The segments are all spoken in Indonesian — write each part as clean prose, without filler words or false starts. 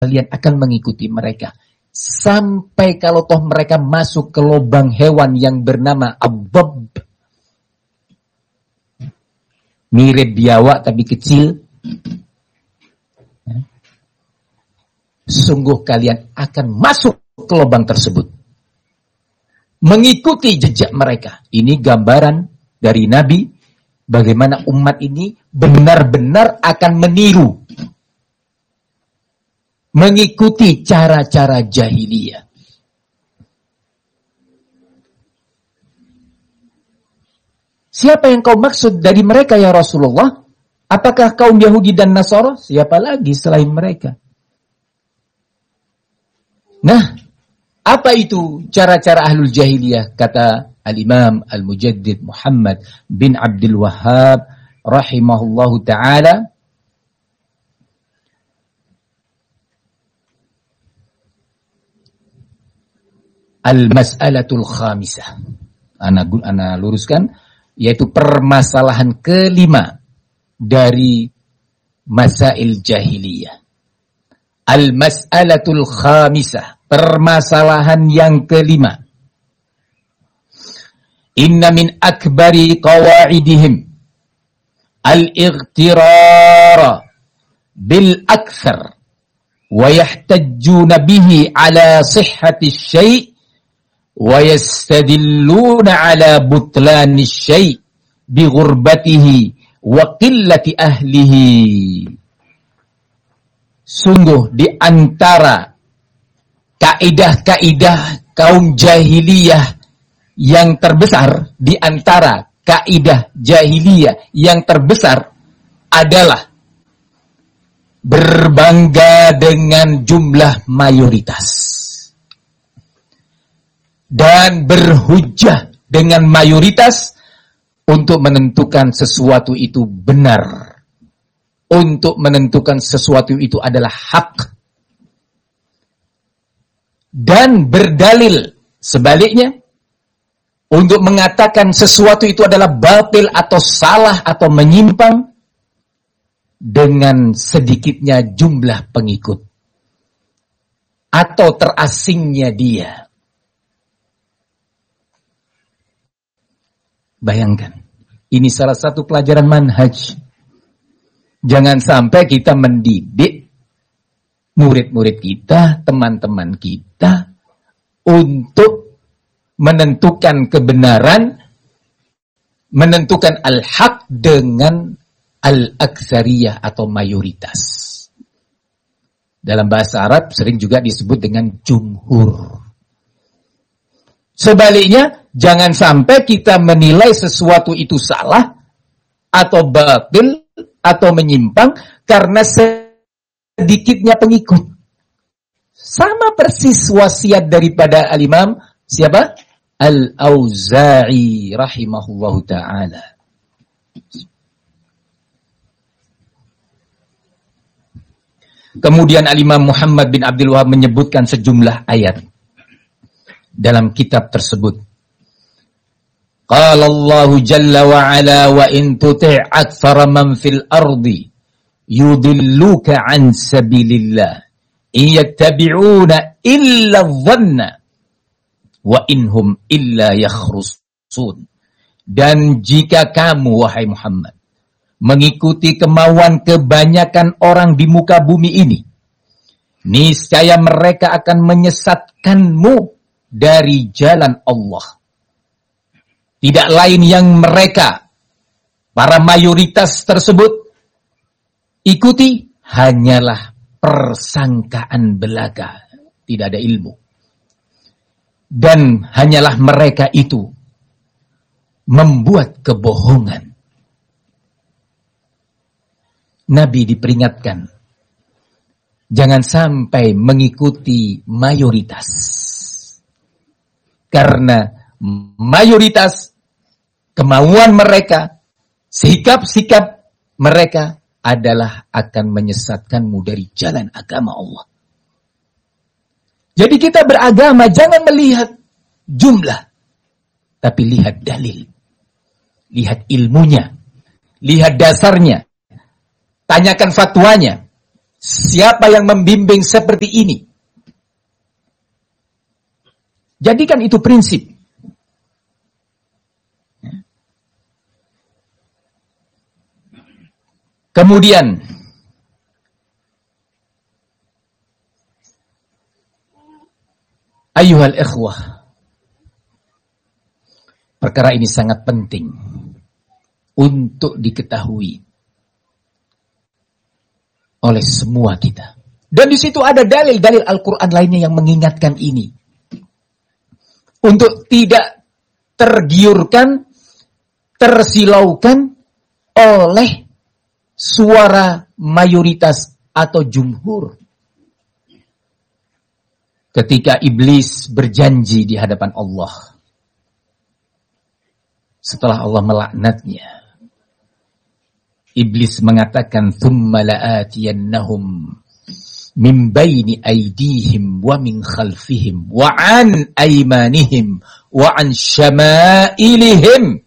kalian akan mengikuti mereka. Sampai kalau toh mereka masuk ke lubang hewan yang bernama Abab. Mirip biawak tapi kecil. Sungguh kalian akan masuk ke lubang tersebut. Mengikuti jejak mereka. Ini gambaran dari Nabi. Bagaimana umat ini benar-benar akan meniru. Mengikuti cara-cara jahiliyah. Siapa yang kau maksud dari mereka ya Rasulullah? Apakah kaum Yahudi dan Nasara? Siapa lagi selain mereka? Nah, apa itu cara-cara ahlul jahiliyah? Kata Al-Imam Al-Mujaddid Muhammad bin Abdul Wahhab rahimahullahu ta'ala, Al-Mas'alatul Khamisah. Ana luruskan, yaitu permasalahan kelima dari masail jahiliyah. Al-Mas'alatul Khamisah, permasalahan yang kelima. Inna min akbari qawaidihim al-ightirara bil akthar wa yahtajjuna bihi ala sihhati syai' wa yastadilluna ala butlani syai' bi ghurbatihi wa qillati ahlihi. Sungguh di antara kaidah-kaidah kaum jahiliyah yang terbesar, di antara kaidah jahiliyah yang terbesar adalah berbangga dengan jumlah mayoritas dan berhujjah dengan mayoritas untuk menentukan sesuatu itu benar, untuk menentukan sesuatu itu adalah hak, dan berdalil sebaliknya untuk mengatakan sesuatu itu adalah batil atau salah atau menyimpang dengan sedikitnya jumlah pengikut atau terasingnya dia. Bayangkan, ini salah satu pelajaran manhaj. Jangan sampai kita mendidik murid-murid kita, teman-teman kita untuk menentukan kebenaran, menentukan al-haq dengan al-aktsariyah atau mayoritas. Dalam bahasa Arab sering juga disebut dengan jumhur. Sebaliknya, jangan sampai kita menilai sesuatu itu salah atau batil atau menyimpang karena sedikitnya pengikut. Sama persis wasiat daripada al-Imam siapa? Al-Auza'i rahimahullahu ta'ala. Kemudian al-Imam Muhammad bin Abdul Wahhab menyebutkan sejumlah ayat dalam kitab tersebut. Qala Allah jalla wa ala wa in tuti' aktsara man fil ardi yudilluka an sabilillah in yattabi'una illa dhanna wa inhum illa yakhrusun. Dan jika kamu wahai Muhammad mengikuti kemauan kebanyakan orang di muka bumi ini, niscaya mereka akan menyesatkanmu dari jalan Allah. Tidak lain yang mereka, para mayoritas tersebut, ikuti hanyalah persangkaan belaka. Tidak ada ilmu. Dan hanyalah mereka itu membuat kebohongan. Nabi diperingatkan, jangan sampai mengikuti mayoritas. Karena mayoritas, kemauan mereka, sikap-sikap mereka adalah akan menyesatkanmu dari jalan agama Allah. Jadi kita beragama jangan melihat jumlah, tapi lihat dalil, lihat ilmunya, lihat dasarnya, tanyakan fatwanya. Siapa yang membimbing seperti ini? Jadikan itu prinsip. Kemudian ayyuhal ikhwah, perkara ini sangat penting untuk diketahui oleh semua kita. Dan di situ ada dalil-dalil Al-Quran lainnya yang mengingatkan ini. Untuk tidak tergiurkan, tersilaukan oleh suara mayoritas atau jumhur. Ketika iblis berjanji di hadapan Allah. Setelah Allah melaknatnya. Iblis mengatakan, "Thumma la'atiyannahum min baini aydihim wa min khalfihim wa an aymanihim wa an syama'ilihim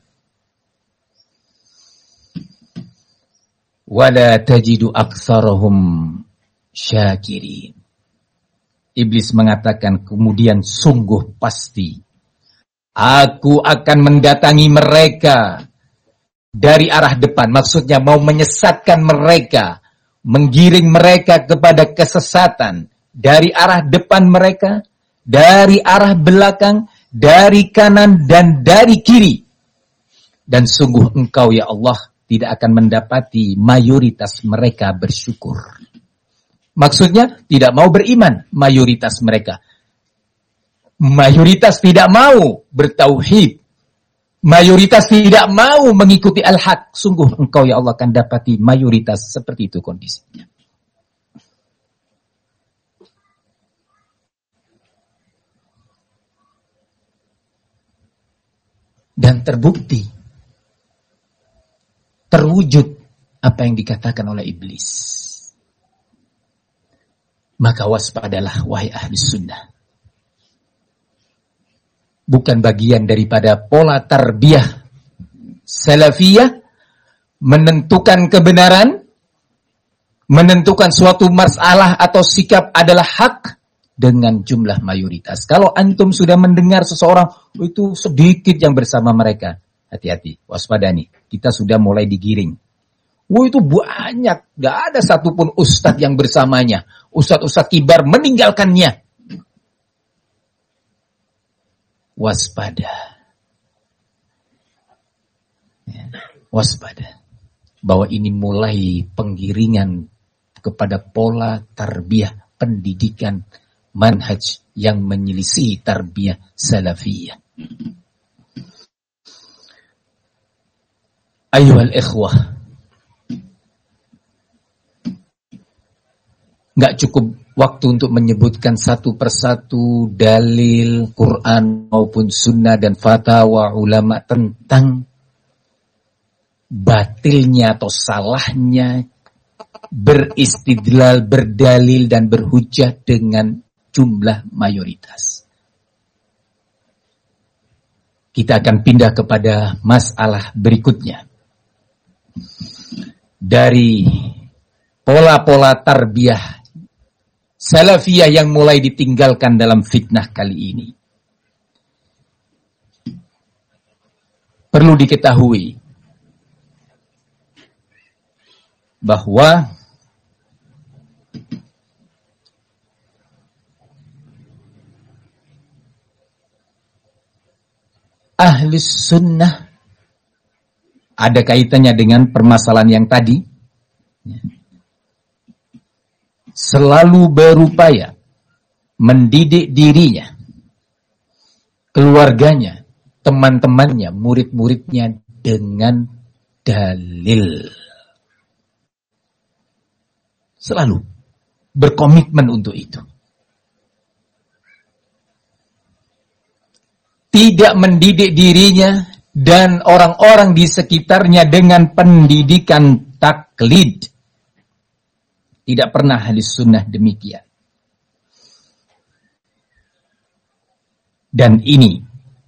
wa la tajidu aktsarahum syakirin." Iblis mengatakan, kemudian sungguh pasti aku akan mendatangi mereka dari arah depan, maksudnya mau menyesatkan mereka, menggiring mereka kepada kesesatan dari arah depan mereka, dari arah belakang, dari kanan dan dari kiri. Dan sungguh engkau ya Allah tidak akan mendapati mayoritas mereka bersyukur. Maksudnya tidak mau beriman mayoritas mereka. Mayoritas tidak mau bertauhid. Mayoritas tidak mau mengikuti al-haq. Sungguh engkau ya Allah akan dapati mayoritas seperti itu kondisinya. Dan terbukti, terwujud apa yang dikatakan oleh iblis. Maka waspadalah wahai ahli sunnah. Bukan bagian daripada pola tarbiyah salafiyah menentukan kebenaran, menentukan suatu masalah atau sikap adalah hak dengan jumlah mayoritas. Kalau antum sudah mendengar seseorang itu sedikit yang bersama mereka, hati-hati, waspadani. Kita sudah mulai digiring. Itu banyak, gak ada satupun ustadz yang bersamanya. Ustadz-ustadz kibar meninggalkannya. Waspada. Waspada. Bahwa ini mulai penggiringan kepada pola tarbiyah pendidikan manhaj yang menyelisihi tarbiyah salafiyah. Ayyuhal ikhwah. Gak cukup waktu untuk menyebutkan satu persatu dalil Quran maupun sunnah dan fatwa ulama tentang batilnya atau salahnya beristidlal, berdalil dan berhujjah dengan jumlah mayoritas. Kita akan pindah kepada masalah berikutnya. Dari pola-pola tarbiyah salafiyah yang mulai ditinggalkan dalam fitnah kali ini. Perlu diketahui bahwa ahli sunnah ada kaitannya dengan permasalahan yang tadi. Selalu berupaya mendidik dirinya, keluarganya, teman-temannya, murid-muridnya dengan dalil. Selalu berkomitmen untuk itu. Tidak mendidik dirinya dan orang-orang di sekitarnya dengan pendidikan taklid. Tidak pernah ahli sunnah demikian. Dan ini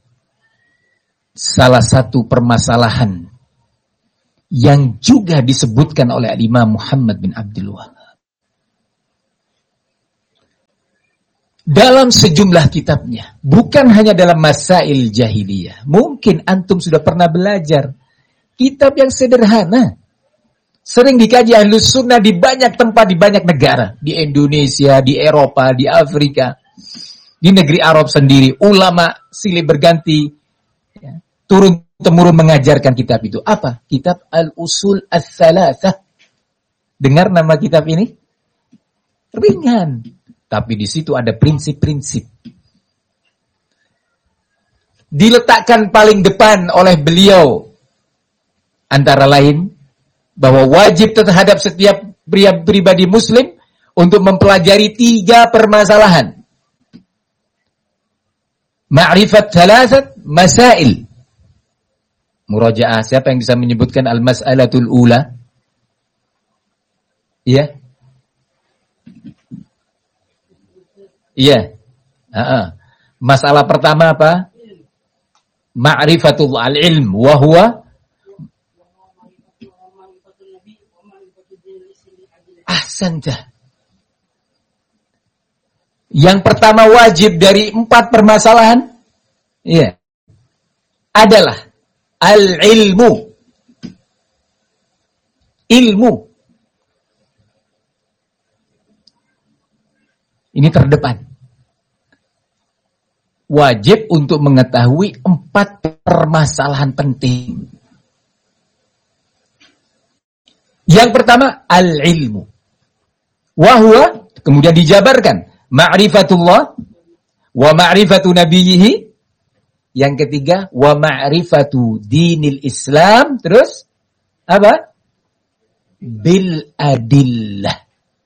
salah satu permasalahan yang juga disebutkan oleh Imam Muhammad bin Abdul Wahhab. dalam sejumlah kitabnya, bukan hanya dalam Masail Jahiliyah. Mungkin antum sudah pernah belajar kitab yang sederhana, sering dikaji Ahlus Sunnah di banyak tempat, di banyak negara, di Indonesia, di Eropa, di Afrika, di negeri Arab sendiri. Ulama silih berganti ya, turun-temurun mengajarkan kitab itu. Apa? Kitab Al-Usul Ats-Tsalatsah. Dengar nama kitab ini? Ringan. Tapi di situ ada prinsip-prinsip. Diletakkan paling depan oleh beliau antara lain bahwa wajib terhadap setiap pribadi muslim untuk mempelajari 3 permasalahan. Ma'rifat thalathat masail. Murajaah, siapa yang bisa menyebutkan al-mas'alatul ula? Iya. Iya. Masalah pertama apa? Ma'rifatul al-ilm wa huwa ahsanta. Yang pertama wajib dari 4 permasalahan iya adalah al-ilmu. Ilmu. Ini terdepan. Wajib untuk mengetahui 4 permasalahan penting. Yang pertama, al-ilmu. Wahwa, kemudian dijabarkan. Ma'rifatullah, wa ma'rifatu nabiyyihi. Yang ketiga, wa ma'rifatu dinil Islam. Terus, apa? Bil adillah.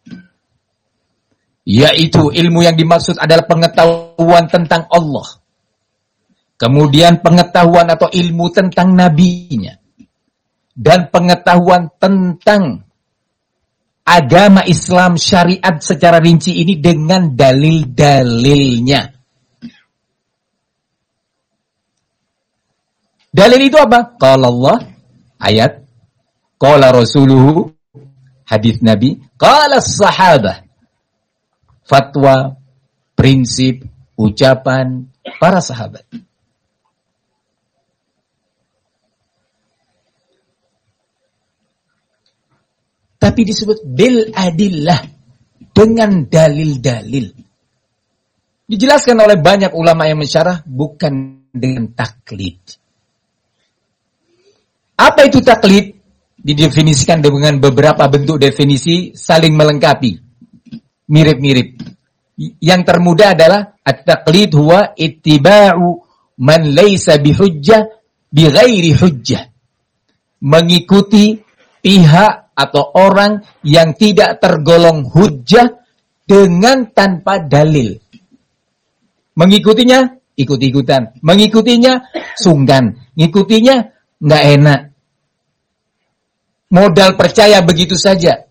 Yaitu ilmu yang dimaksud adalah pengetahuan tentang Allah. Kemudian pengetahuan atau ilmu tentang nabinya. Dan pengetahuan tentang agama Islam syariat secara rinci ini dengan dalil-dalilnya. Dalil itu apa? Qala Allah, ayat. Qala Rasuluhu, hadis Nabi. Qala sahabah, fatwa, prinsip, ucapan para sahabat. Tapi disebut bil adillah, dengan dalil-dalil. Dijelaskan oleh banyak ulama yang mensyarah, bukan dengan taklid. Apa itu taklid? Didefinisikan dengan beberapa bentuk definisi saling melengkapi. Mirip-mirip. Yang termudah adalah at-taqlid huwa ittiba'u man laysa bihujjah bighairi hujjah. Mengikuti pihak atau orang yang tidak tergolong hujjah dengan tanpa dalil. Mengikutinya ikut-ikutan, mengikutinya sungkan, ngikutinya nggak enak. Modal percaya begitu saja.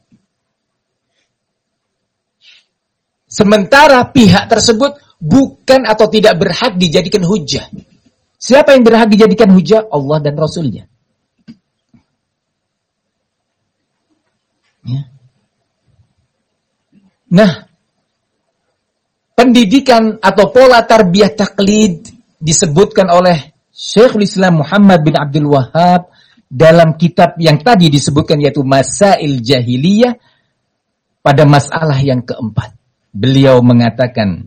Sementara pihak tersebut bukan atau tidak berhak dijadikan hujjah. Siapa yang berhak dijadikan hujjah? Allah dan Rasulnya. Ya. Nah, pendidikan atau pola tarbiyah taklid disebutkan oleh Syekhul Islam Muhammad bin Abdul Wahhab dalam kitab yang tadi disebutkan yaitu Masail Jahiliyah pada masalah yang keempat. Beliau mengatakan,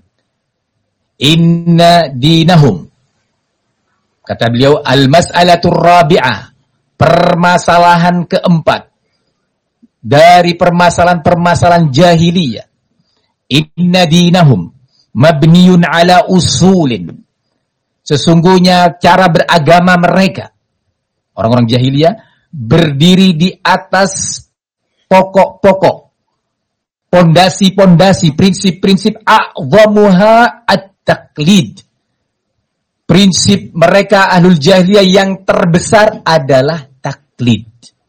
inna dinahum. Kata beliau, al-mas'alatur rabi'ah. Permasalahan keempat. Dari permasalahan-permasalahan jahiliyah. Inna dinahum mabniun ala usulin. Sesungguhnya cara beragama mereka, orang-orang jahiliyah, berdiri di atas pokok-pokok. Pondasi-pondasi, prinsip-prinsip a'zamuha at-taqlid. Prinsip mereka ahlul jahiliyah yang terbesar adalah taklid.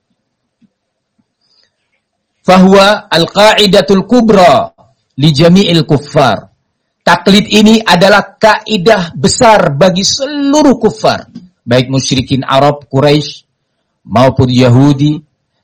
Fahuwa al-qa'idatul kubra li jami'il kuffar. Taklid ini adalah kaidah besar bagi seluruh kuffar, baik musyrikin Arab, Quraisy, maupun Yahudi,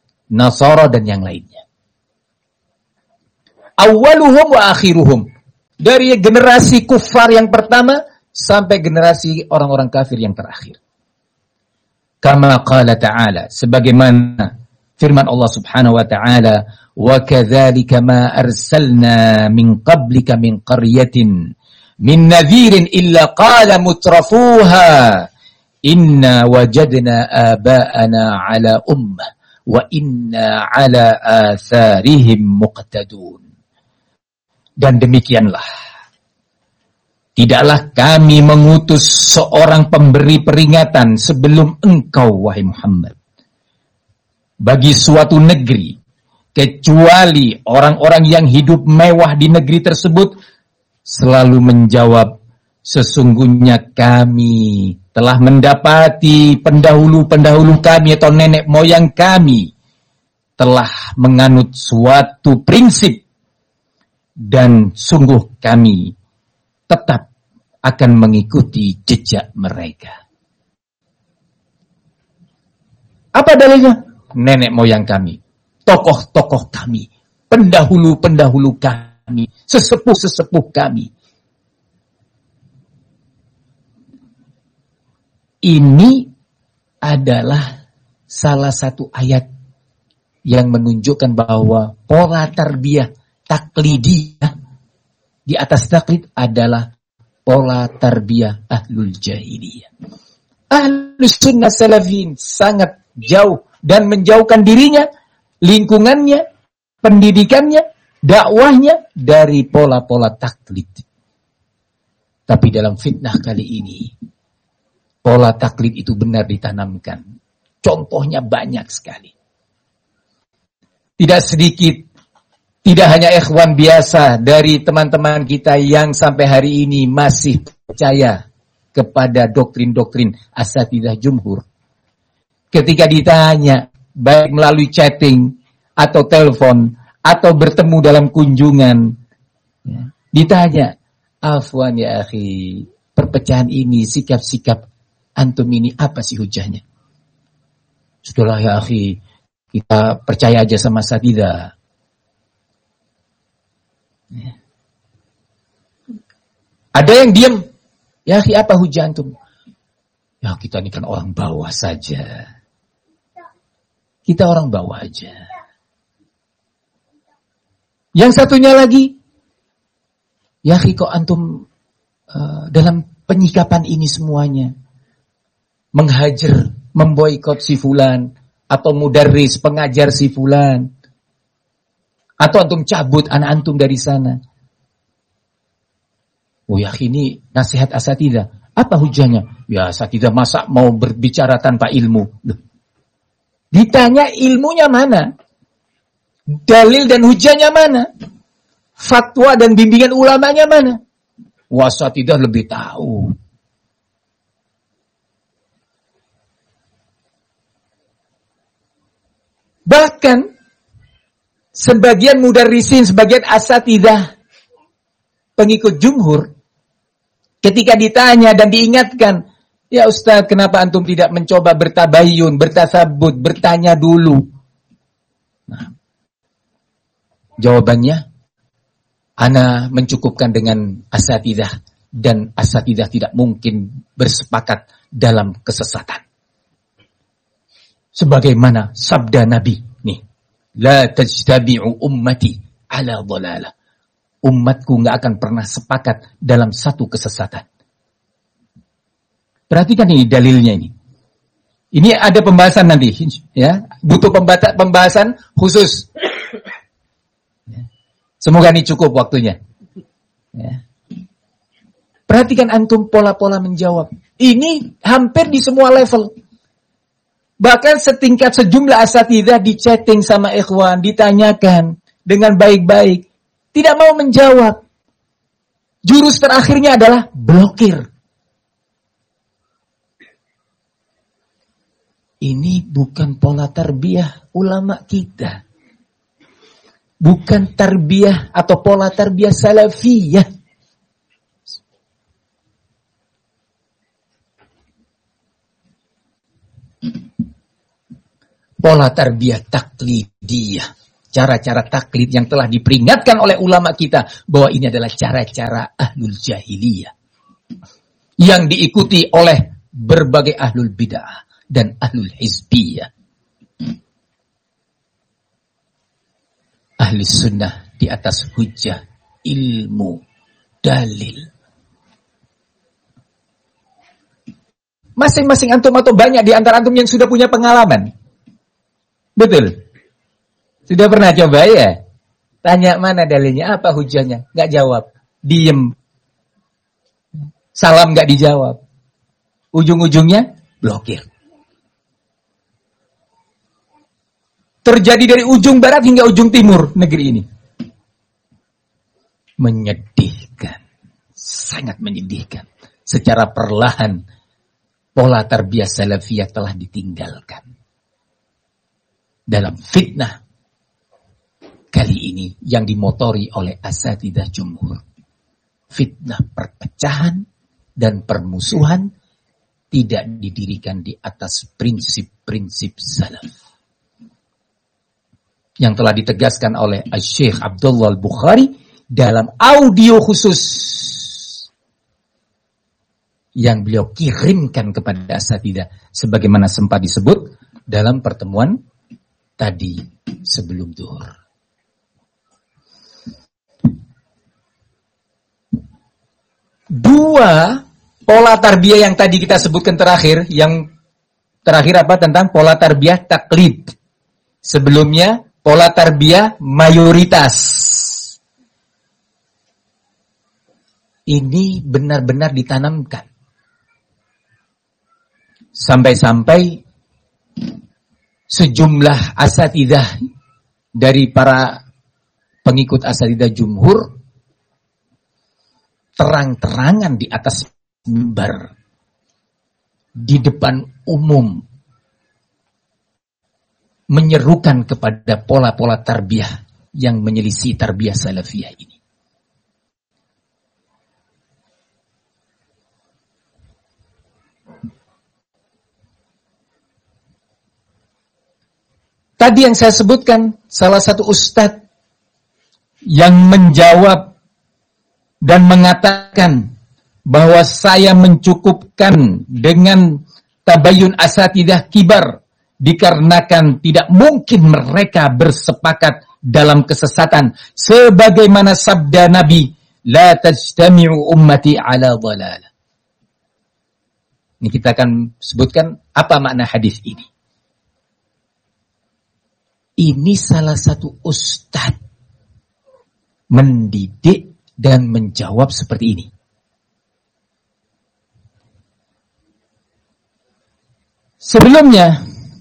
Nasara dan yang lainnya. Awaluhum wa akhiruhum. Dari generasi kufar yang pertama sampai generasi orang-orang kafir yang terakhir. Kama qala ta'ala, sebagaimana firman Allah Subhanahu wa ta'ala, wa kadzalika ma arsalna min qablika min qaryatin min nadhirin illa qala mutrafuha inna wajadna aba'ana ala ummah wa inna ala atharihim muqtadun. Dan demikianlah, tidaklah kami mengutus seorang pemberi peringatan sebelum engkau, wahai Muhammad, bagi suatu negeri, kecuali orang-orang yang hidup mewah di negeri tersebut selalu menjawab, sesungguhnya kami telah mendapati pendahulu-pendahulu kami atau nenek moyang kami telah menganut suatu prinsip, dan sungguh kami tetap akan mengikuti jejak mereka. Apa dalilnya? Nenek moyang kami, tokoh-tokoh kami, pendahulu-pendahulu kami, sesepuh-sesepuh kami. Ini adalah salah satu ayat yang menunjukkan bahwa pola tarbiyah taklidiyah di atas taklid adalah pola tarbiyah ahlul jahiliyah. Ahlus sunnah salafin sangat jauh dan menjauhkan dirinya, lingkungannya, pendidikannya, dakwahnya dari pola-pola taklid. Tapi dalam fitnah kali ini, pola taklid itu benar ditanamkan. Contohnya banyak sekali. Tidak sedikit, tidak hanya ikhwan biasa dari teman-teman kita yang sampai hari ini masih percaya kepada doktrin-doktrin asatidzah jumhur. Ketika ditanya, baik melalui chatting atau telepon atau bertemu dalam kunjungan, ditanya, afwan ya akhi, perpecahan ini, sikap-sikap antum ini apa sih hujahnya? Sudahlah ya akhi, kita percaya aja sama asatidzah. Ada yang diam. Ya akhi, apa hujah antum? Ya kita ini kan orang bawah saja. Kita orang bawah aja. Yang satunya lagi, ya akhi kok antum dalam penyikapan ini semuanya menghajar, memboikot si fulan atau mudarris, pengajar si fulan, atau antum cabut anak antum dari sana. Oh ya ini nasihat asatidzah. Apa hujahnya? Ya asatidzah masa mau berbicara tanpa ilmu? Loh. Ditanya ilmunya mana? Dalil dan hujahnya mana? Fatwa dan bimbingan ulamanya mana? Wah asatidzah lebih tahu. Bahkan sebagian mudarrisin, sebagian asatidzah pengikut jumhur, ketika ditanya dan diingatkan, ya Ustaz, kenapa antum tidak mencoba bertabayun, bertasabut, bertanya dulu? Nah, jawabannya, ana mencukupkan dengan asatidzah, dan asatidzah tidak mungkin bersepakat dalam kesesatan. Sebagaimana sabda Nabi, nih, la tajtabi'u ummati ala dhalalah. Umatku nggak akan pernah sepakat dalam satu kesesatan. Perhatikan ini dalilnya ini. Ini ada pembahasan nanti, ya, butuh pembahasan khusus. Semoga ini cukup waktunya. Ya. Perhatikan antum pola-pola menjawab. Ini hampir di semua level. Bahkan setingkat sejumlah asatidzah di chatting sama ikhwan, ditanyakan dengan baik-baik, tidak mau menjawab. Jurus terakhirnya adalah blokir. Ini bukan pola tarbiyah ulama kita. Bukan tarbiyah atau pola tarbiyah salafiyah. Pola tarbiyah taklidiyah. cara-cara taklid yang telah diperingatkan oleh ulama kita bahwa ini adalah cara-cara ahlul jahiliyah yang diikuti oleh berbagai ahlul bid'ah dan ahlul hizbiyah. Ahli sunnah di atas hujjah, ilmu, dalil. Masing-masing antum atau banyak di antara antum yang sudah punya pengalaman. Betul? Sudah pernah coba ya? Tanya mana dalilnya, apa hujahnya? Nggak jawab. Diem. Salam nggak dijawab. Ujung-ujungnya blokir. Terjadi dari ujung barat hingga ujung timur negeri ini. Menyedihkan. Sangat menyedihkan. Secara perlahan pola tarbiyah salafiyah telah ditinggalkan. Dalam fitnah kali ini yang dimotori oleh asatidzah jumhur. Fitnah perpecahan dan permusuhan tidak didirikan di atas prinsip-prinsip salaf. Yang telah ditegaskan oleh Syekh Abdullah Al-Bukhari dalam audio khusus yang beliau kirimkan kepada asatidzah sebagaimana sempat disebut dalam pertemuan tadi sebelum zuhur. Dua pola tarbiyah yang tadi kita sebutkan terakhir, yang terakhir apa tentang pola tarbiyah taklid. Sebelumnya pola tarbiyah mayoritas. Ini benar-benar ditanamkan. Sampai-sampai sejumlah asatidzah dari para pengikut asatidzah jumhur terang-terangan di atas mimbar di depan umum menyerukan kepada pola-pola tarbiyah yang menyelisih tarbiyah salafiyah ini. Tadi yang saya sebutkan, salah satu ustadz yang menjawab dan mengatakan bahwa saya mencukupkan dengan tabayyun asatidzah kibar dikarenakan tidak mungkin mereka bersepakat dalam kesesatan sebagaimana sabda Nabi la tajtami'u ummati ala dhalalah. Ini kita akan sebutkan apa makna hadis ini. Ini salah satu ustadz mendidik dan menjawab seperti ini. Sebelumnya,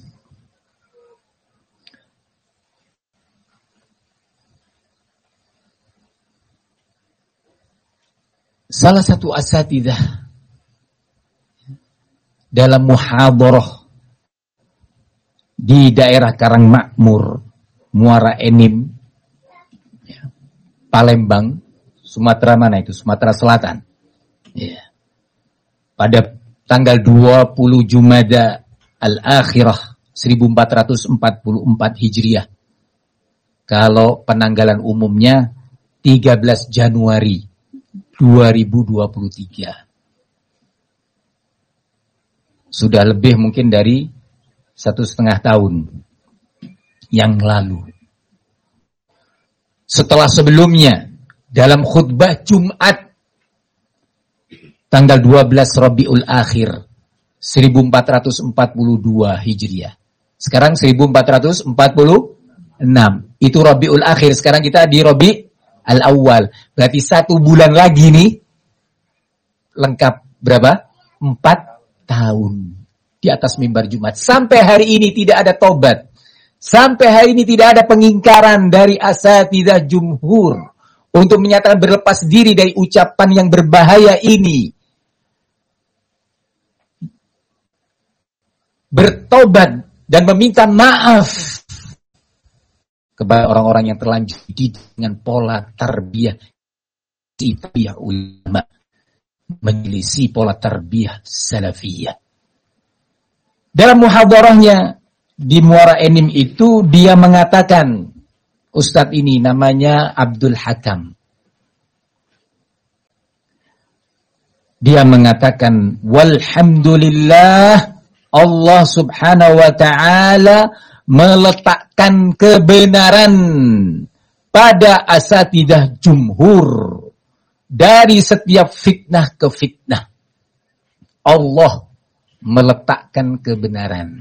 salah satu asatidzah dalam muhadharah di daerah Karangmakmur, Muara Enim, Palembang, Sumatera mana itu? Sumatera Selatan. Ya. Pada tanggal 20 Jumada Al-Akhirah 1444 Hijriah. Kalau penanggalan umumnya 13 Januari 2023. Sudah lebih mungkin dari 1,5 tahun yang lalu. Setelah sebelumnya dalam khutbah Jumat tanggal 12 Rabiul Akhir 1442 Hijriah. Sekarang 1446. Itu Rabiul Akhir. Sekarang kita di Rabi Al-Awwal. Berarti 1 bulan lagi nih lengkap berapa? 4 tahun di atas mimbar Jumat. Sampai hari ini tidak ada tobat. Sampai hari ini tidak ada pengingkaran dari asatidzah jumhur untuk menyatakan berlepas diri dari ucapan yang berbahaya ini. Bertobat dan meminta maaf kepada orang-orang yang terlanjur dengan pola tarbiyah ulama, menyelisih pola tarbiyah salafiyah. Dalam muhadharahnya di Muara Enim itu dia mengatakan, Ustadz ini namanya Abdul Hakam. Dia mengatakan, walhamdulillah, Allah subhanahu wa ta'ala meletakkan kebenaran pada asatidah jumhur dari setiap fitnah ke fitnah. Allah meletakkan kebenaran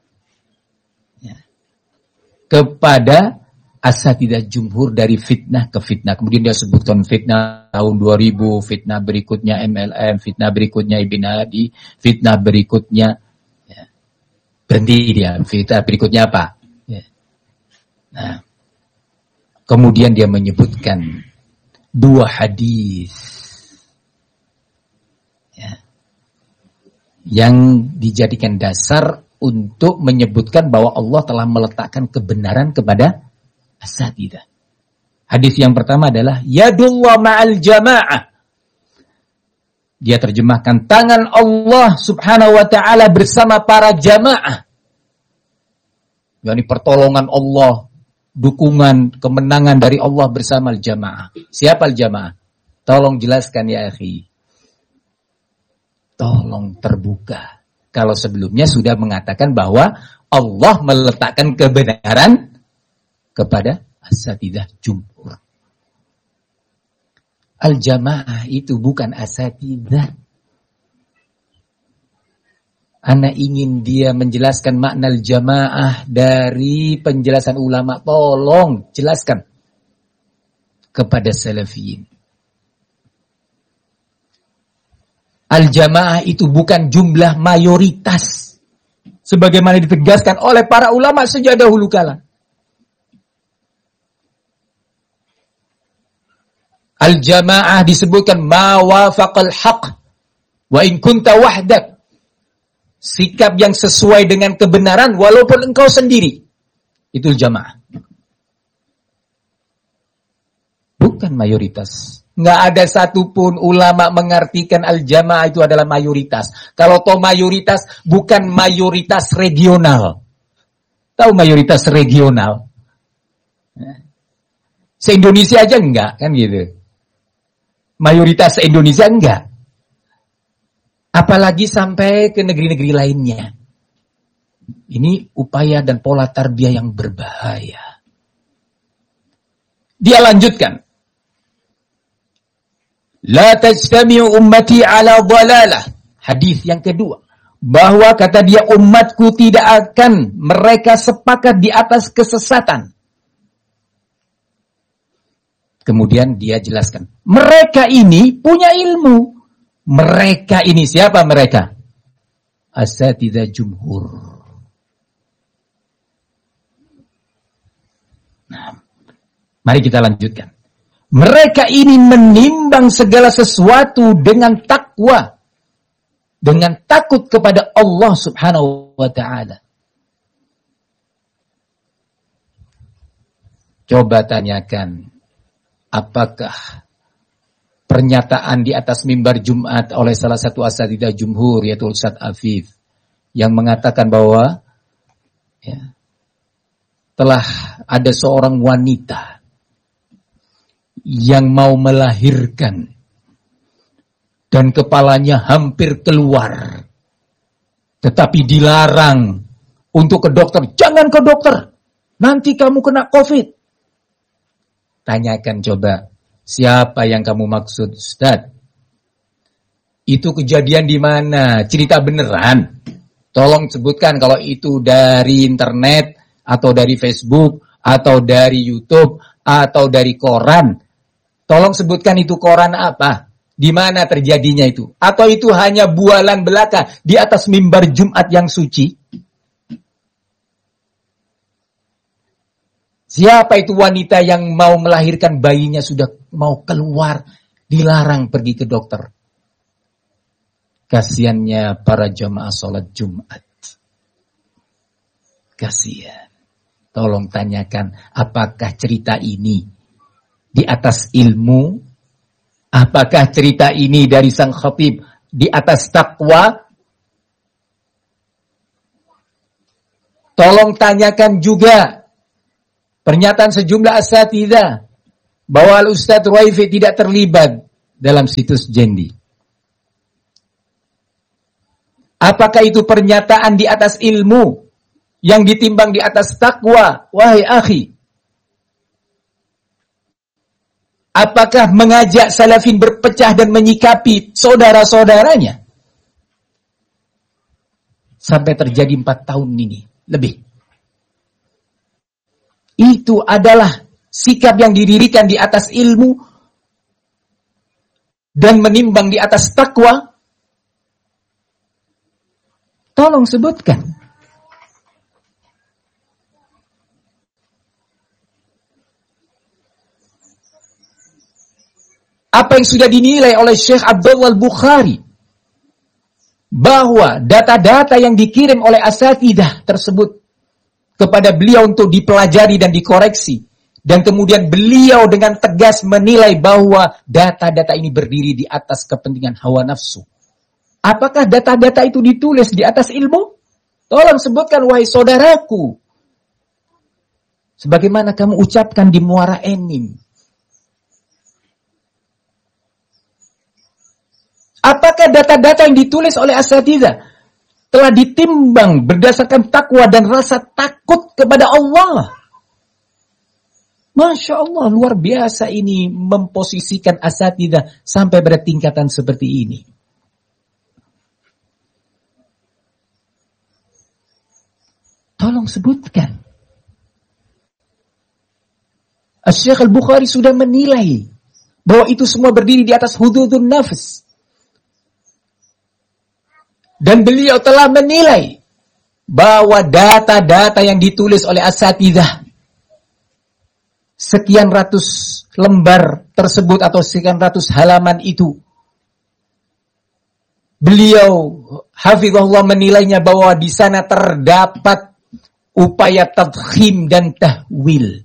kepada asatidah jumhur dari fitnah ke fitnah. Kemudian dia sebutkan fitnah tahun 2000, fitnah berikutnya MLM, fitnah berikutnya Ibn Hadi, fitnah berikutnya berhenti dia, fitnah berikutnya apa? Nah, kemudian dia menyebutkan 2 hadis yang dijadikan dasar untuk menyebutkan bahwa Allah telah meletakkan kebenaran kepada asatidah. Hadis yang pertama adalah yadullah ma'al jamaah. Dia terjemahkan tangan Allah subhanahu wa ta'ala bersama para jamaah. Yani pertolongan Allah, dukungan, kemenangan dari Allah bersama al-jamaah. Siapa al-jamaah? Tolong jelaskan ya akhi. Tolong terbuka. Kalau sebelumnya sudah mengatakan bahwa Allah meletakkan kebenaran kepada asatidah jumhur. Al-jamaah itu bukan asatidah. Ana ingin dia menjelaskan makna al-jamaah dari penjelasan ulama. Tolong jelaskan kepada salafiyin. Al-jamaah itu bukan jumlah mayoritas sebagaimana ditegaskan oleh para ulama sejak dahulu kala. Al-jamaah disebutkan ma wafaqal haq wa in kunta wahdak. Sikap yang sesuai dengan kebenaran walaupun engkau sendiri. Itu jamaah. Bukan mayoritas. Nggak ada satupun ulama mengartikan al-jamaah itu adalah mayoritas. Kalau toh mayoritas, bukan mayoritas regional. Tahu mayoritas regional? Se-Indonesia aja enggak, kan gitu. Mayoritas Indonesia enggak. Apalagi sampai ke negeri-negeri lainnya. Ini upaya dan pola tarbiyah yang berbahaya. Dia lanjutkan. La tajtami'u ummati ala dhalalah. Hadis yang kedua. Bahwa kata dia umatku tidak akan mereka sepakat di atas kesesatan. Kemudian dia jelaskan. Mereka ini punya ilmu. Mereka ini siapa mereka? Asatidzah jumhur. Nah, mari kita lanjutkan. Mereka ini menimbang segala sesuatu dengan takwa. Dengan takut kepada Allah subhanahu wa ta'ala. Coba tanyakan. Apakah pernyataan di atas mimbar Jumat oleh salah satu asatidzah jumhur yaitu Ustaz Afif yang mengatakan bahwa telah ada seorang wanita yang mau melahirkan dan kepalanya hampir keluar tetapi dilarang untuk ke dokter. Jangan ke dokter, nanti kamu kena COVID. Tanyakan coba, siapa yang kamu maksud, Ustaz? Itu kejadian di mana? Cerita beneran? Tolong sebutkan kalau itu dari internet, atau dari Facebook, atau dari YouTube, atau dari koran. Tolong sebutkan itu koran apa? Di mana terjadinya itu? Atau itu hanya bualan belaka di atas mimbar Jumat yang suci? Siapa itu wanita yang mau melahirkan bayinya sudah mau keluar, dilarang pergi ke dokter? Kasiannya para jamaah sholat Jumat. Kasian. Tolong tanyakan, apakah cerita ini di atas ilmu? Apakah cerita ini dari sang khatib di atas takwa? Tolong tanyakan juga, pernyataan sejumlah asatidzah bahwa Al-Ustadz Ruwaifi tidak terlibat dalam situs Jendi. Apakah itu pernyataan di atas ilmu yang ditimbang di atas takwa? Wahai akhi, apakah mengajak salafin berpecah dan menyikapi saudara-saudaranya? Sampai terjadi 4 tahun ini lebih. Itu adalah sikap yang didirikan di atas ilmu dan menimbang di atas takwa. Tolong sebutkan. Apa yang sudah dinilai oleh Syekh Abdullah Al-Bukhari, bahwa data-data yang dikirim oleh asatidzah tersebut kepada beliau untuk dipelajari dan dikoreksi, dan kemudian beliau dengan tegas menilai bahwa data-data ini berdiri di atas kepentingan hawa nafsu. Apakah data-data itu ditulis di atas ilmu? Tolong sebutkan, wahai saudaraku. Sebagaimana kamu ucapkan di Muara Enim. Apakah data-data yang ditulis oleh asatidzah telah ditimbang berdasarkan takwa dan rasa takut kepada Allah? Masya Allah, luar biasa ini memposisikan asatidzah sampai pada tingkatan seperti ini. Tolong sebutkan. Syekh Al-Bukhari sudah menilai bahwa itu semua berdiri di atas hududun nafs. Dan beliau telah menilai bahwa data-data yang ditulis oleh asatidzah, sekian ratus lembar tersebut atau sekian ratus halaman itu, beliau hafizahullah menilainya bahwa di sana terdapat upaya tadkhim dan tahwil.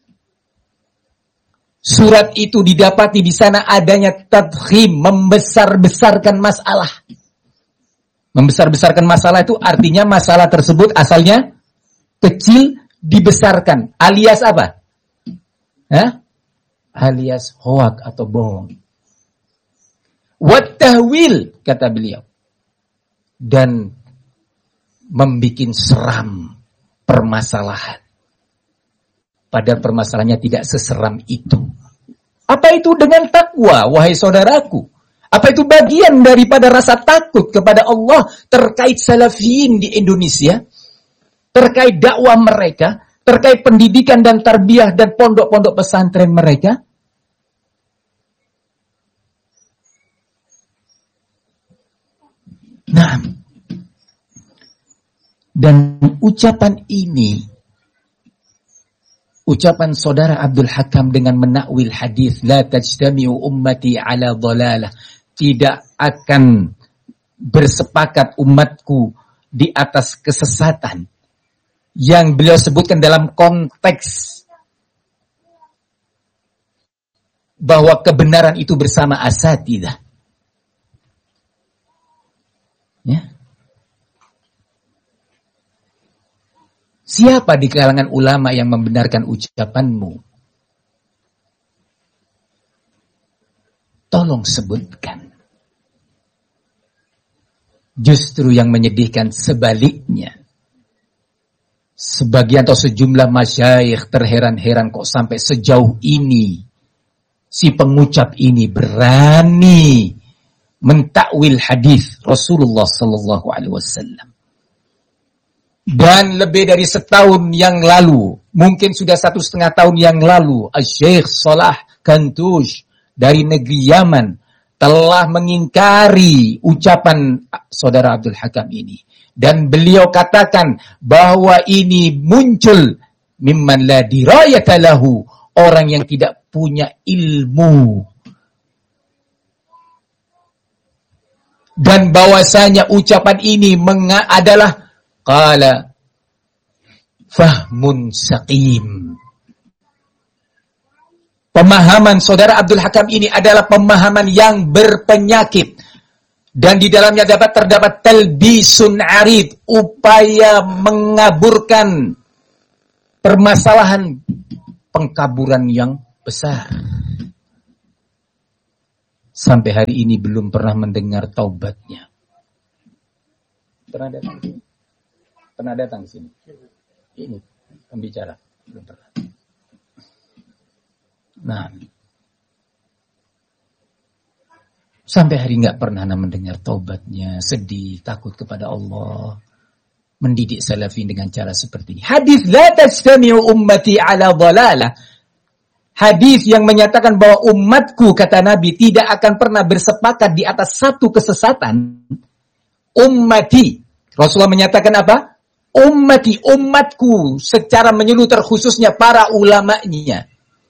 Surat itu didapati di sana adanya tadkhim, membesar-besarkan masalah. Membesar-besarkan masalah itu artinya masalah tersebut asalnya kecil dibesarkan. Alias apa? Alias hoak atau bohong. Wat tahwil, kata beliau. Dan membikin seram permasalahan. Padahal permasalahannya tidak seseram itu. Apa itu dengan takwa, wahai saudaraku? Apa itu bagian daripada rasa takut kepada Allah terkait salafiyin di Indonesia? Terkait dakwah mereka? Terkait pendidikan dan tarbiyah dan pondok-pondok pesantren mereka? Nah, dan ucapan ini, ucapan saudara Abdul Hakam dengan menakwil hadis la tajtami'u ummati ala dhalalah, tidak akan bersepakat umatku di atas kesesatan, yang beliau sebutkan dalam konteks bahwa kebenaran itu bersama asatidzah. Ya. Siapa di kalangan ulama yang membenarkan ucapanmu? Tolong sebutkan. Justru yang menyedihkan sebaliknya. Sebagian atau sejumlah masyayikh terheran-heran kok sampai sejauh ini si pengucap ini berani mentakwil hadis Rasulullah sallallahu alaihi wasallam. Dan lebih dari setahun yang lalu, mungkin sudah 1,5 tahun yang lalu, Syekh Salah Kantush dari negeri Yaman telah mengingkari ucapan saudara Abdul Hakam ini. Dan beliau katakan bahwa ini muncul mimman la dirayata lahu, orang yang tidak punya ilmu. Dan bahwasanya ucapan ini adalah qala fahmun saqim. Pemahaman saudara Abdul Hakam ini adalah pemahaman yang berpenyakit. Dan di dalamnya terdapat talbisun arid, upaya mengaburkan permasalahan pengkaburan yang besar. Sampai hari ini belum pernah mendengar taubatnya. Pernah datang ke sini? Pernah datang ke sini? Ini pembicara. Belum pernah. Nah, sampai hari nggak pernah mendengar taubatnya, sedih, takut kepada Allah, mendidik salafin dengan cara seperti ini. Hadis la tajtami'u ummati ala dhalalah. Hadis yang menyatakan bahwa umatku, kata Nabi, tidak akan pernah bersepakat di atas satu kesesatan. Ummati. Rasulullah menyatakan apa? Ummati, umatku secara menyeluruh khususnya para ulamanya.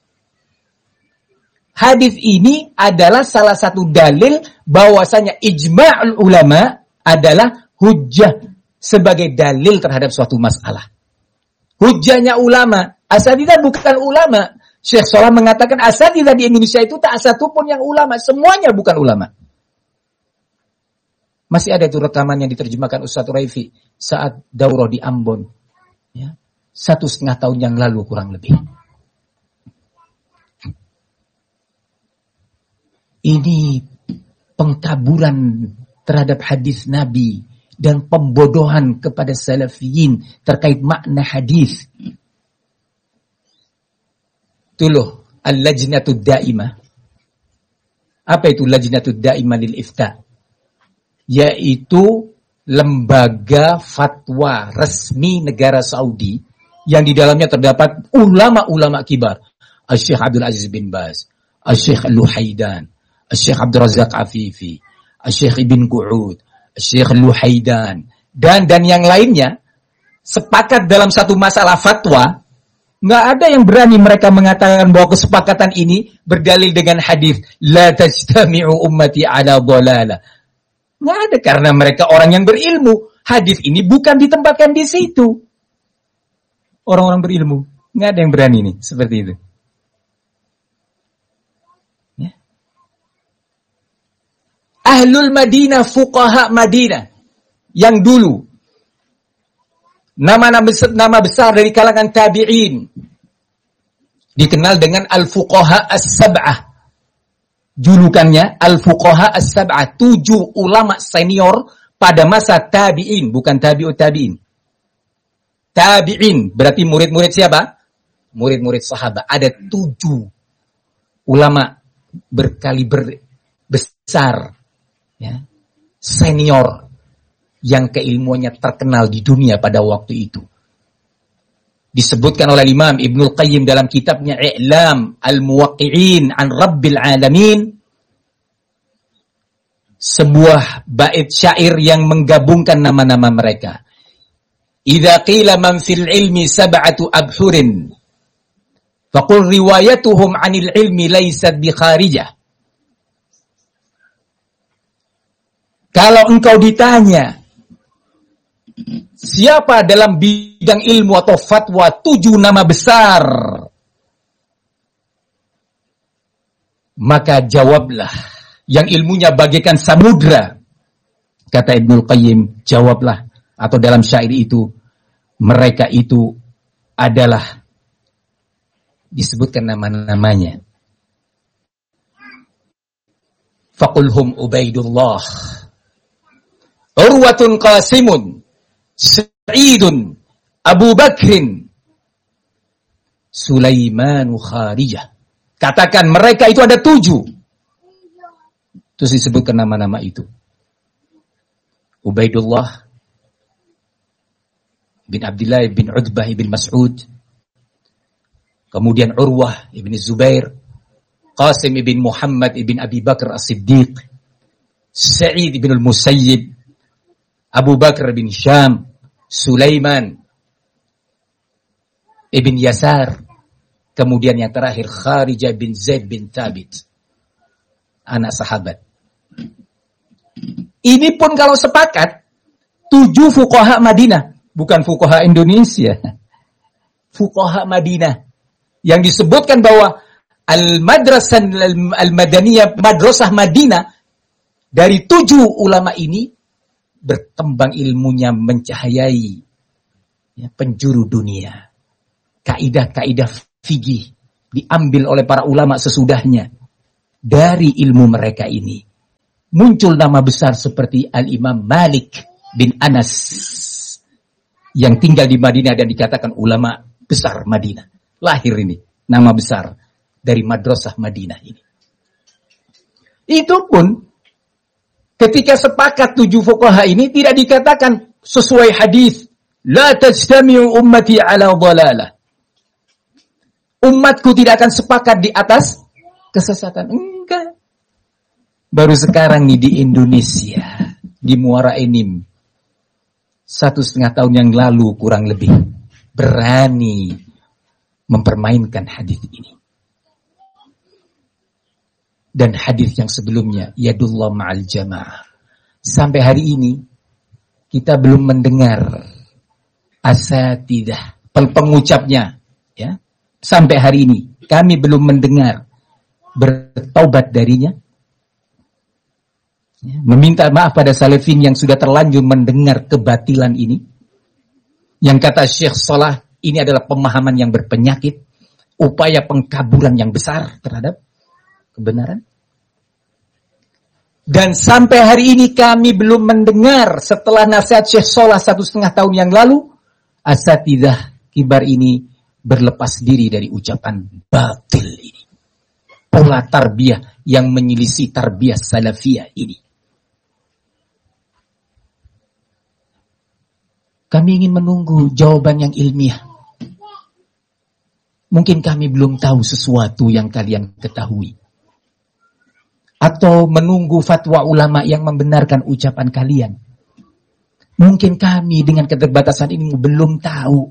Hadis ini adalah salah satu dalil bahwasanya ijma'ul ulama adalah hujjah sebagai dalil terhadap suatu masalah. Hujjahnya ulama, asatidzah bukan ulama. Syekh Shalih mengatakan asatidzah di Indonesia itu tak satu pun yang ulama, semuanya bukan ulama. Masih ada itu rekaman yang diterjemahkan Ustaz Raifi saat daurah di Ambon. Ya, 1,5 tahun yang lalu kurang lebih. Ini pengkaburan terhadap hadis Nabi dan pembodohan kepada salafiyin terkait makna hadis. Itu loh, al-lajnatud da'imah. Apa itu lajnatud da'imah lil ifta? Yaitu lembaga fatwa resmi negara Saudi yang di dalamnya terdapat ulama-ulama kibar. Al-Syekh Abdul Aziz bin Baz, Al-Syekh Al-Luhaidan, Al-Syekh Abdul Razak Afifi, Al-Syekh Ibn Qu'ud, Al-Syekh Al-Luhaidan, dan yang lainnya sepakat dalam satu masalah fatwa. Nggak ada yang berani mereka mengatakan bahwa kesepakatan ini berdalil dengan hadis la tajtami'u ummati ala dhalalah. Nggak ada, karena mereka orang yang berilmu. Hadis ini bukan ditempatkan di situ. Orang-orang berilmu. Nggak ada yang berani nih seperti itu. Ya. Ahlul Madinah, fuqaha Madinah yang dulu, nama besar dari kalangan tabi'in, dikenal dengan al-fuqaha as-sab'ah. Julukannya al-fuqaha as-sab'ah, 7 ulama senior pada masa tabi'in, bukan tabi'ut tabi'in. Tabi'in berarti murid-murid siapa? Murid-murid sahabat. Ada 7 ulama berkaliber besar, ya, senior yang keilmuannya terkenal di dunia pada waktu itu. Disebutkan oleh Imam Ibnul Qayyim dalam kitabnya I'lam al-Muwaqqi'in an Rabbil Alamin, sebuah bait syair yang menggabungkan nama-nama mereka. Idza qila man fil ilmi sab'atu abhurin faqul riwayatuhum 'anil ilmi laysat bi kharijah. Kalau engkau ditanya siapa dalam bidang ilmu atau fatwa 7 nama besar, maka jawablah yang ilmunya bagaikan samudra. Kata Ibnul Qayyim, jawablah, atau dalam syair itu, mereka itu adalah, disebutkan nama-namanya. Faqulhum Ubaidullah, Urwatun Qasimun, Sa'idun, Abu Bakrin, Sulaiman Kharijah. Katakan mereka itu ada 7. Terus disebutkan nama-nama itu. Ubaidullah bin Abdullah bin Utbah bin Mas'ud. Kemudian Urwah bin Zubair, Qasim bin Muhammad bin Abi Bakar As-Siddiq, Sa'id bin Al-Musayyib, Abu Bakar bin Syam, Sulaiman ibn Yasar, kemudian yang terakhir Kharijah bin Zaid bin Thabit, anak sahabat. Ini pun kalau sepakat 7 fuqaha Madinah, bukan fuqaha Indonesia. Fuqaha Madinah yang disebutkan bahwa al-madrasah al-madaniyah, madrasah Madinah, dari 7 ulama ini berkembang ilmunya mencahayai, ya, penjuru dunia. kaidah-kaidah fikih diambil oleh para ulama sesudahnya. Dari ilmu mereka ini muncul nama besar seperti Al-Imam Malik bin Anas yang tinggal di Madinah dan dikatakan ulama besar Madinah. Lahir ini nama besar dari madrasah Madinah ini. Itu pun ketika sepakat 7 fuqaha ini tidak dikatakan sesuai hadis la tajtami'u ummati ala dhalalah. Umatku tidak akan sepakat di atas kesesatan. Enggak. Baru sekarang nih di Indonesia, di Muara Enim, 1,5 tahun yang lalu kurang lebih, berani mempermainkan hadis ini. Dan hadis yang sebelumnya, yadullah ma'al jamaah. Sampai hari ini, kita belum mendengar asatidah, pengucapnya. Ya. Sampai hari ini, kami belum mendengar bertaubat darinya, ya, meminta maaf pada salafin yang sudah terlanjur mendengar kebatilan ini. Yang kata Syekh Salah, ini adalah pemahaman yang berpenyakit, upaya pengkaburan yang besar terhadap kebenaran. Dan sampai hari ini kami belum mendengar setelah nasihat Syekh Salah 1,5 tahun yang lalu, asatidah kibar ini berlepas diri dari ucapan batil ini. Pola tarbiyah yang menyelisih tarbiyah salafiyah ini. Kami ingin menunggu jawaban yang ilmiah. Mungkin kami belum tahu sesuatu yang kalian ketahui. Atau menunggu fatwa ulama yang membenarkan ucapan kalian. Mungkin kami dengan keterbatasan ini belum tahu.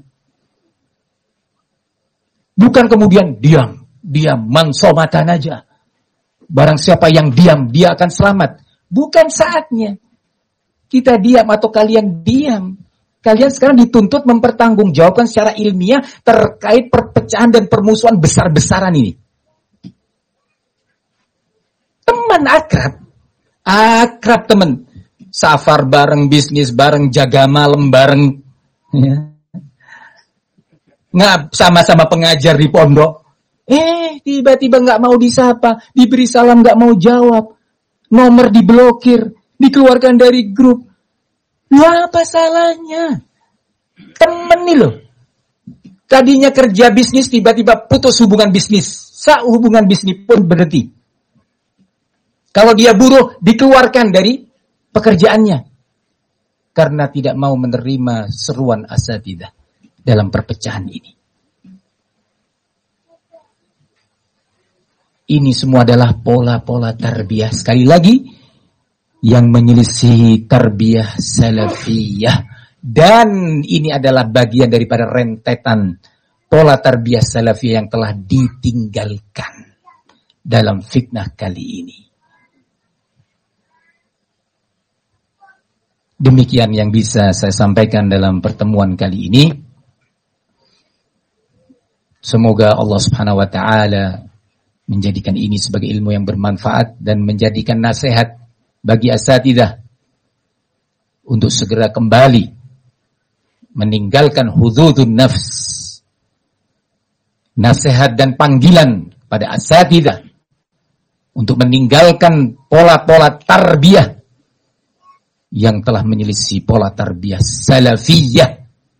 Bukan kemudian diam, mansomatan aja. Barang siapa yang diam, dia akan selamat. Bukan saatnya. Kita diam atau kalian diam. Kalian sekarang dituntut mempertanggungjawabkan secara ilmiah terkait perpecahan dan permusuhan besar-besaran ini. Teman akrab teman. Safar bareng, bisnis bareng, jaga malam bareng. Ya. Sama-sama pengajar di pondok. Tiba-tiba nggak mau disapa, diberi salam nggak mau jawab, nomor diblokir, dikeluarkan dari grup. Apa salahnya? Temen nih loh. Tadinya kerja bisnis, tiba-tiba putus hubungan bisnis. Hubungan bisnis pun berhenti. Kalau dia buruh, dikeluarkan dari pekerjaannya. Karena tidak mau menerima seruan asatidah dalam perpecahan ini. Ini semua adalah pola-pola tarbiyah. Sekali lagi, yang menyelisih tarbiyah salafiyah. Dan ini adalah bagian daripada rentetan pola tarbiyah salafiyah yang telah ditinggalkan dalam fitnah kali ini. Demikian yang bisa saya sampaikan dalam pertemuan kali ini. Semoga Allah Subhanahu wa taala menjadikan ini sebagai ilmu yang bermanfaat dan menjadikan nasihat bagi asatidah untuk segera kembali meninggalkan hududun nafs. Nasihat dan panggilan pada asatidah untuk meninggalkan pola-pola tarbiyah yang telah menyelisih pola tarbiyah salafiyah.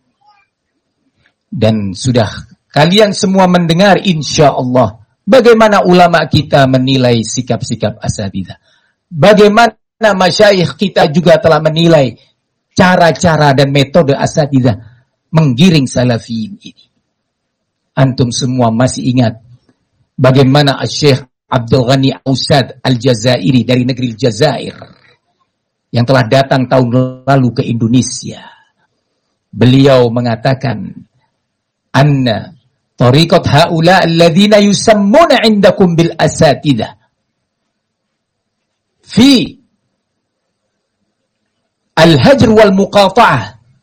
Dan sudah kalian semua mendengar insyaallah bagaimana ulama kita menilai sikap-sikap asatidah. Bagaimana masyayikh kita juga telah menilai cara-cara dan metode asatidah menggiring salafiyin ini. Antum semua masih ingat bagaimana Syekh Abdul Ghani Ausad Al-Jazairi dari negeri Jazair yang telah datang tahun lalu ke Indonesia. Beliau mengatakan, anna tariqat haula alladhina yusammuna indakum bil asatidah fi al-hajr wal muqata'ah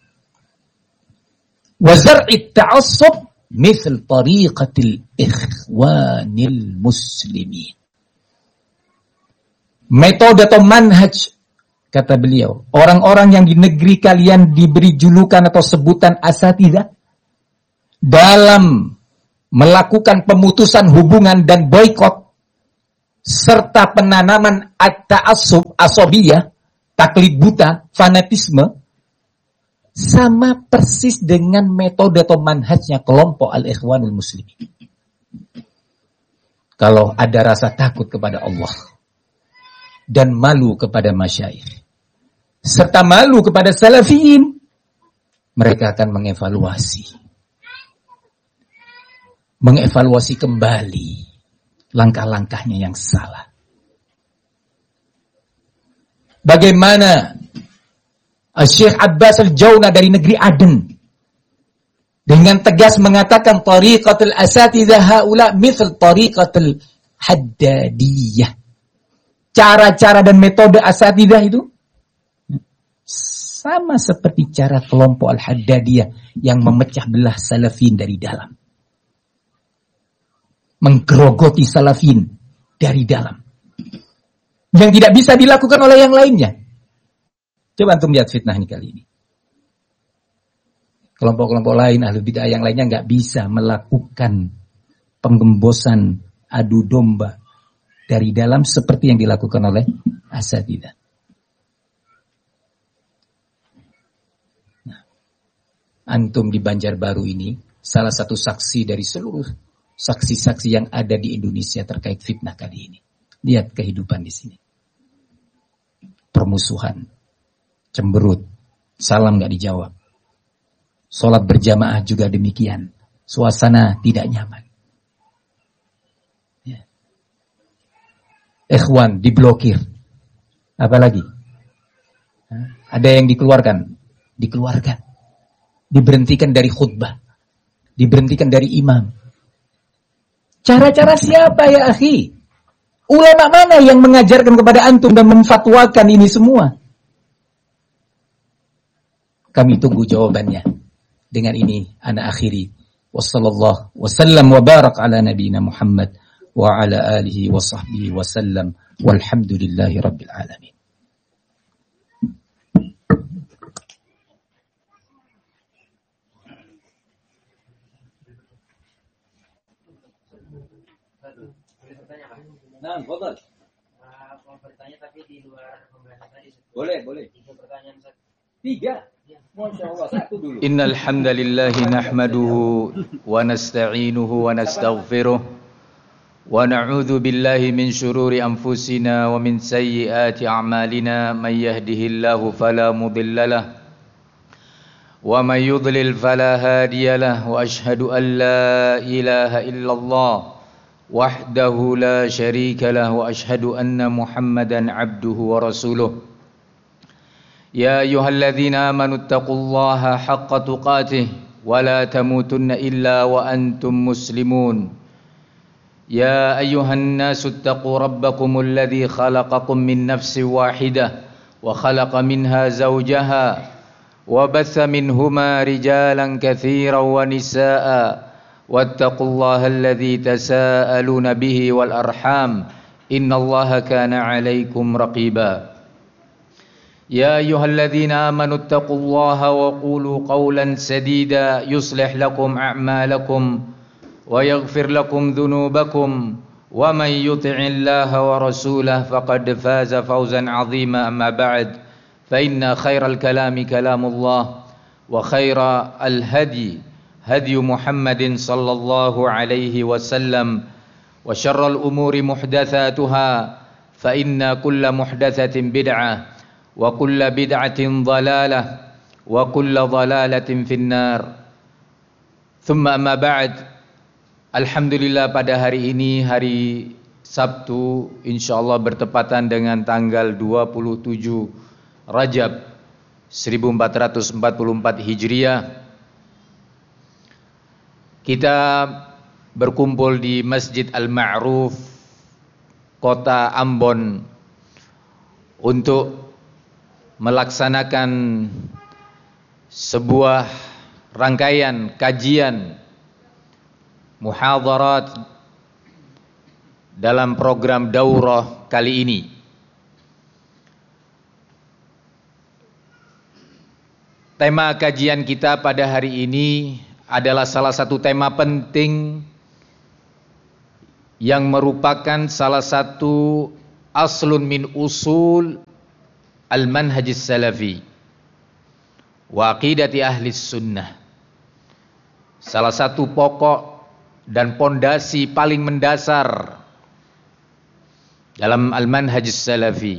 wa zar'i ta'assub mithl tariqatil ikhwanil muslimin. Metode atau manhaj, kata beliau, orang-orang yang di negeri kalian diberi julukan atau sebutan asatidah, dalam melakukan pemutusan hubungan dan boikot serta penanaman at-ta'assub, asabiyah, taklid buta, fanatisme, sama persis dengan metode atau manhajnya kelompok Al-Ikhwanul Muslimin. Kalau ada rasa takut kepada Allah dan malu kepada masyayikh serta malu kepada salafiyin, mereka akan mengevaluasi kembali langkah-langkahnya yang salah. Bagaimana Syekh Abbas Al-Jauna dari negeri Aden dengan tegas mengatakan tariqatul asatidzah haula mithl tariqatul haddadiyah. Cara-cara dan metode asatidzah itu sama seperti cara kelompok Al-Haddadiyah yang memecah belah salafin dari dalam. Menggerogoti salafin dari dalam. Yang tidak bisa dilakukan oleh yang lainnya. Coba antum lihat fitnah ini kali ini. Kelompok-kelompok lain, ahli bid'ah yang lainnya nggak bisa melakukan penggembosan adu domba dari dalam seperti yang dilakukan oleh asatidzah. Nah, antum di Banjarbaru ini salah satu saksi dari seluruh saksi-saksi yang ada di Indonesia terkait fitnah kali ini. Lihat kehidupan di sini. Permusuhan, cemberut, salam nggak dijawab. Sholat berjamaah juga demikian. Suasana tidak nyaman. Ya. Ikhwan diblokir. Apalagi? Ada yang dikeluarkan. Diberhentikan dari khutbah. Diberhentikan dari imam. Cara-cara siapa ya akhi? Ulama mana yang mengajarkan kepada antum dan memfatwakan ini semua? Kami tunggu jawabannya. Dengan ini ana akhiri. Wassallallahu wasallam wa barak ala nabiyina Muhammad wa ala alihi wa sahbihi wasallam walhamdulillahi rabbil alamin. Nah, boleh. Mau bertanya tapi di luar pembahasan tadi. Boleh. 3 pertanyaan. 3. Innal hamdalillahi nahmaduhu wa nasta'inuhu wa nastaghfiruh wa na'udzu billahi min shururi anfusina wa min sayyiati a'malina may yahdihillahu fala mudhillalah wa may yudlil fala hadiyalah wa ashhadu an la ilaha illallah wahdahu la syarika lah wa ashhadu anna Muhammadan abduhu wa rasuluh. Ya ayyuhalladzina amanu taqullaha haqqa tuqatih wa la tamutunna illa wa antum muslimun. Ya ayyuhan nasu taqu rabbakumul ladzi khalaqakum min nafsin wahidah wa khalaqa minha zawjaha wa batha minhuma rijalan katsiran wa nisaa'a wattaqullaha alladzi tasaaluna bihi wal arham innallaha kana 'alaikum raqiba. Ya ayyuhalladzina amanu taqullaha wa qulu qawlan sadida yuslih lakum a'malakum wa yaghfir lakum dhunubakum wa man yuti'illaha wa rasulahu faqad faza fawzan 'azima amma ba'd fa inna khairal kalami kalamullah wa khairal hadi hadi Muhammadin sallallahu alaihi wasallam wa syarrul umuri muhdatsatuha fa inna kulla muhdatsatin bid'ah wa kulla bid'atin dhalalah wa kulla dhalalatin finnar. Thumma amma ba'd. Alhamdulillah pada hari ini hari Sabtu insyaallah bertepatan dengan tanggal 27 Rajab 1444 Hijriah. Kita berkumpul di Masjid Al-Ma'ruf Kota Ambon untuk melaksanakan sebuah rangkaian kajian muhadharat dalam program daurah kali ini. Tema kajian kita pada hari ini adalah salah satu tema penting yang merupakan salah satu aslun min usul al-manhajis salafi wa aqidati ahli sunnah. Salah satu pokok dan pondasi paling mendasar dalam al-manhajis salafi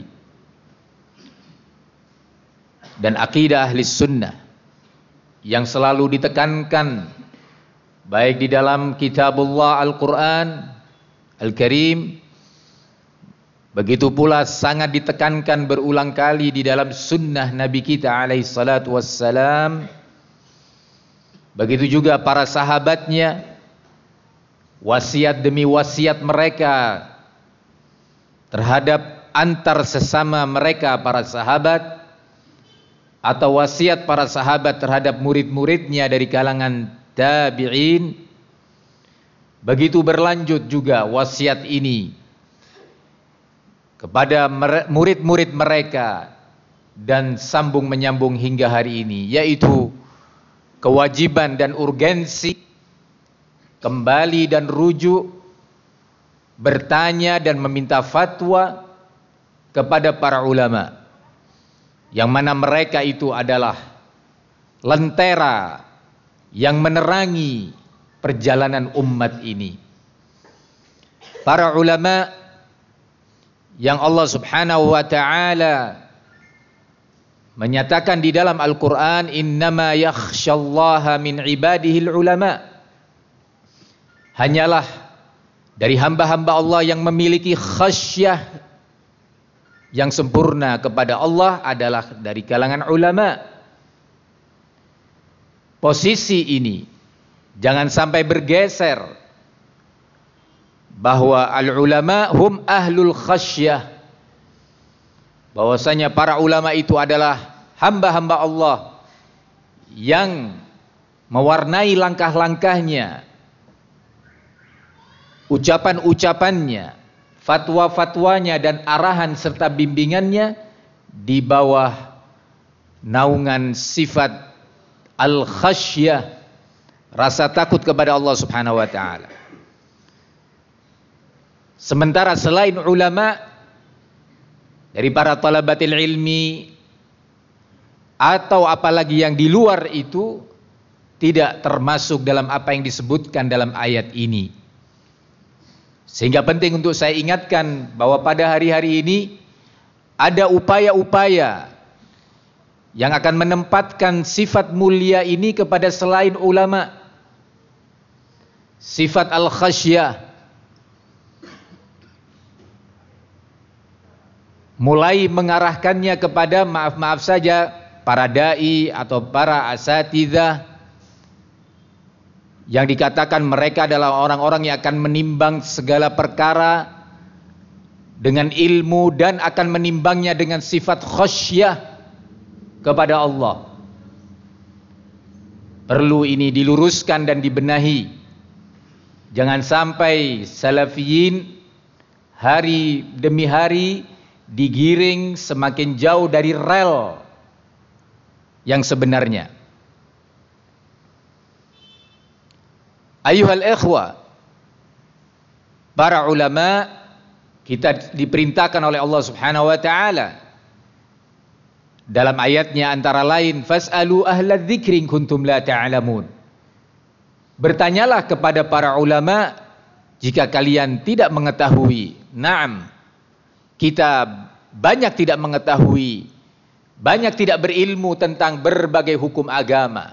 dan aqidah ahli sunnah yang selalu ditekankan baik di dalam kitabullah Al-Quran Al-Karim, begitu pula sangat ditekankan berulang kali di dalam sunnah Nabi kita alaihi salatu wassalam, begitu juga para sahabatnya, wasiat demi wasiat mereka terhadap antar sesama mereka para sahabat, atau wasiat para sahabat terhadap murid-muridnya dari kalangan tabi'in. Begitu berlanjut juga wasiat ini kepada murid-murid mereka dan sambung menyambung hingga hari ini, yaitu kewajiban dan urgensi kembali dan rujuk, bertanya dan meminta fatwa kepada para ulama, yang mana mereka itu adalah lentera yang menerangi perjalanan umat ini. Para ulama yang Allah Subhanahu wa taala menyatakan di dalam Al-Qur'an, innama yakhsyallaha min ibadihil ulama. Hanyalah dari hamba-hamba Allah yang memiliki khasyah yang sempurna kepada Allah adalah dari kalangan ulama. Posisi ini jangan sampai bergeser, bahwa al-ulama hum ahlul khasyah, bahwasanya para ulama itu adalah hamba-hamba Allah yang mewarnai langkah-langkahnya, ucapan-ucapannya, fatwa-fatwanya dan arahan serta bimbingannya di bawah naungan sifat al-khasyah, rasa takut kepada Allah Subhanahu wa taala. Sementara selain ulama, dari para talabatil ilmi atau apalagi yang di luar itu, tidak termasuk dalam apa yang disebutkan dalam ayat ini. Sehingga penting untuk saya ingatkan bahwa pada hari-hari ini ada upaya-upaya yang akan menempatkan sifat mulia ini kepada selain ulama, sifat al-khasyah, mulai mengarahkannya kepada maaf-maaf saja para dai atau para asatidzah yang dikatakan mereka adalah orang-orang yang akan menimbang segala perkara dengan ilmu dan akan menimbangnya dengan sifat khasyah kepada Allah. Perlu ini diluruskan dan dibenahi. Jangan sampai salafiyin hari demi hari digiring semakin jauh dari rel yang sebenarnya. Ayuhal ikhwa, para ulama kita diperintahkan oleh Allah Subhanahu wa taala dalam ayatnya antara lain, fas'alu ahla dzikri in kuntum la ta'lamun. Bertanyalah kepada para ulama jika kalian tidak mengetahui. Naam, kita banyak tidak mengetahui, banyak tidak berilmu tentang berbagai hukum agama,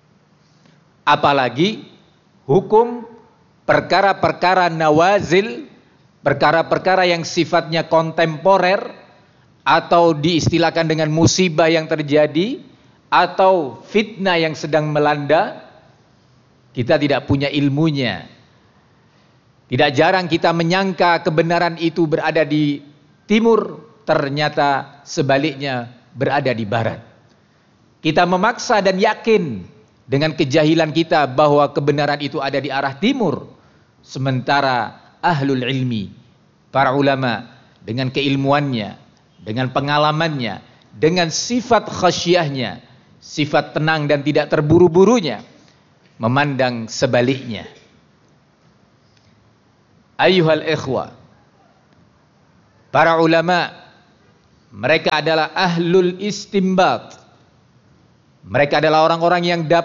apalagi hukum perkara-perkara nawazil, perkara-perkara yang sifatnya kontemporer atau diistilahkan dengan musibah yang terjadi atau fitnah yang sedang melanda. Kita tidak punya ilmunya. Tidak jarang kita menyangka kebenaran itu berada di timur, ternyata sebaliknya berada di barat. Kita memaksa dan yakin dengan kejahilan kita bahwa kebenaran itu ada di arah timur, sementara ahlul ilmi, para ulama dengan keilmuannya, dengan pengalamannya, dengan sifat khasyahnya, sifat tenang dan tidak terburu-burunya, memandang sebaliknya. Ayyuhal ikhwa, para ulama, mereka adalah ahlul istimbat. Mereka adalah orang-orang yang dapat